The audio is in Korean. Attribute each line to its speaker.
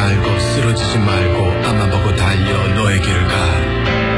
Speaker 1: 말고 쓰러지지 말고 앞만 보고 달려 너의 길을 가.